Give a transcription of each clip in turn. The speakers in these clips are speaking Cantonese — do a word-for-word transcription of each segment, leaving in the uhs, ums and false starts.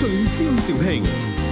聚焦肇慶。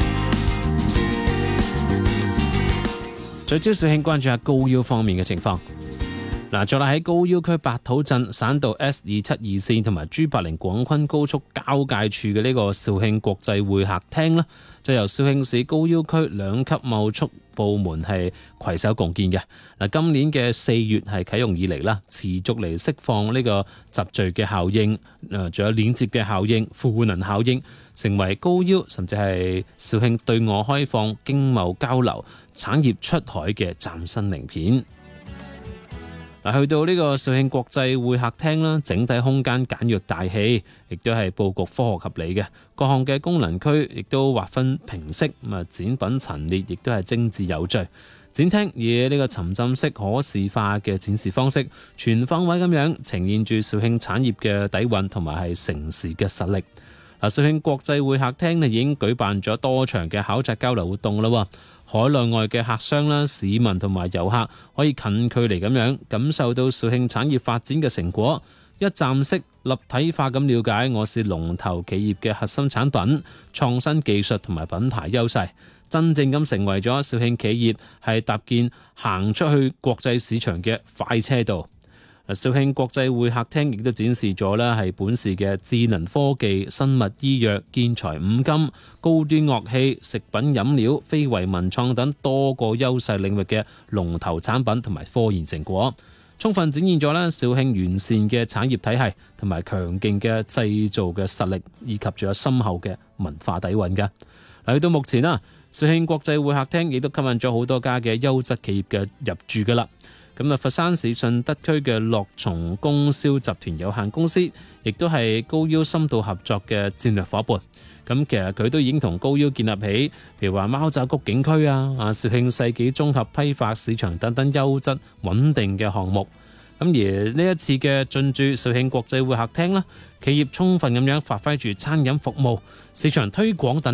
聚焦肇慶，關注下高腰方面嘅情況。嗱，坐落喺高腰區白土鎮省道 S 二七二線同埋 G 八零廣昆高速交界處嘅呢個肇慶國際會客廳啦，就由肇慶市高腰區兩級貿促部門係攜手共建嘅。嗱，今年嘅四月係啟用以嚟啦，持續嚟釋放呢個集聚嘅效應，誒，仲有鏈接嘅效應、賦能效應，成為高腰甚至係肇慶對外開放、經貿交流、產業出海嘅嶄新零片。去到呢個肇慶國際會客廳啦，整體空間簡約大氣，亦都係佈局科學合理嘅。各項嘅功能區亦都劃分平式，咁啊展品陳列亦都係精緻有序。展廳以呢個沉浸式可視化嘅展示方式，全方位咁樣呈現住肇慶產業嘅底蘊同埋係城市嘅實力。嗱，肇慶國際會客廳咧已經舉辦咗多場嘅考察交流活動啦。海內外嘅客商啦、市民同埋遊客可以近距離咁樣感受到肇慶產業發展嘅成果，一站式立體化咁了解我市龍頭企業嘅核心產品、創新技術同埋品牌優勢，真正咁成為咗肇慶企業係搭建行出去國際市場嘅快車道。肇慶國際會客廳亦都展示咗咧係本市嘅智能科技、生物醫藥、建材五金、高端樂器、食品飲料、非遺文創等多個優勢領域嘅龍頭產品同埋科研成果，充分展現咗咧肇慶完善嘅產業體系同埋強勁嘅製造嘅實力，以及仲有深厚嘅文化底蘊㗎。嚟到目前啊，肇慶國際會客廳亦都吸引咗好多家嘅優質企業嘅入駐㗎啦。咁啊，佛山市順德區嘅樂松供銷集團有限公司，亦都係高腰深度合作嘅戰略伙伴。咁其實佢都已經同高腰建立起，譬如話貓爪谷景區啊、啊肇慶世紀綜合批發市場等等優質穩定嘅項目。咁而呢一次嘅進駐肇慶國際會客廳啦，企業充分咁樣發揮住餐飲服務、市場推廣等